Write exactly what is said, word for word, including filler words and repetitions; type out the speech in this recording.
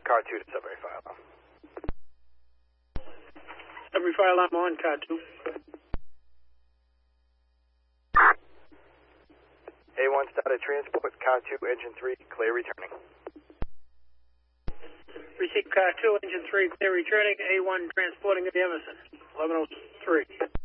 car two to Sudbury file alarm. Sudbury fire alarm on, car two. A one started transport, car two, engine three, clear returning. Receive car two, engine three, clear returning. A one transporting at Emerson. eleven oh three.